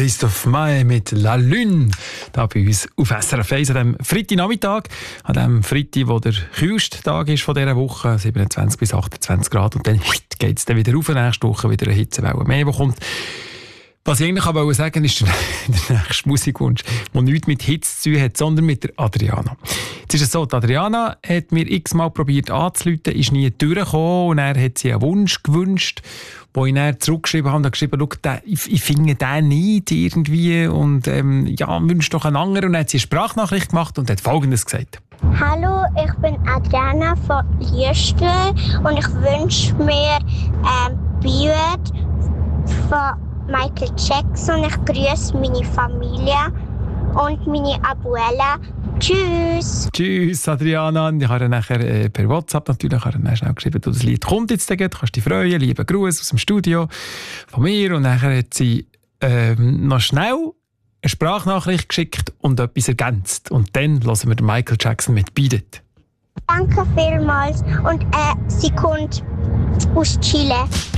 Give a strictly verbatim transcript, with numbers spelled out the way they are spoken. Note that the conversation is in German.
Christoph Maé mit «La Lune» da bei uns auf S R F eins an diesem Freitagnachmittag, an dem Freitag, wo der kühlste Tag ist von dieser Woche, siebenundzwanzig bis achtundzwanzig Grad, und dann geht es dann wieder rauf, nächste Woche wieder eine Hitzewelle mehr, die kommt. Was ich eigentlich aber sagen wollte, ist der, der nächste Musikwunsch, der nichts mit Hitze zu tun hat, sondern mit der Adriana. Jetzt ist es so, die Adriana hat mir x-mal probiert anzurufen, ist nie durchgekommen, und er hat sie einen Wunsch gewünscht, wo ich dann zurückgeschrieben habe und geschrieben, schau, den, ich, ich finde den nicht irgendwie und ähm, ja, wünsche doch einen anderen. Und dann hat sie eine Sprachnachricht gemacht und hat Folgendes gesagt. Hallo, ich bin Adriana von Liestel und ich wünsche mir ähm, Beard von Michael Jackson. Ich grüße meine Familie und meine Abuela. Tschüss. Tschüss, Adriana. Ich habe nachher äh, per WhatsApp natürlich dann schnell geschrieben, du, das Lied kommt jetzt, du kannst dich freuen. Lieben Gruß aus dem Studio von mir. Und nachher hat sie äh, noch schnell eine Sprachnachricht geschickt und etwas ergänzt. Und dann hören wir den Michael Jackson mit «Beat It». Danke vielmals. Und äh, sie kommt aus Chile.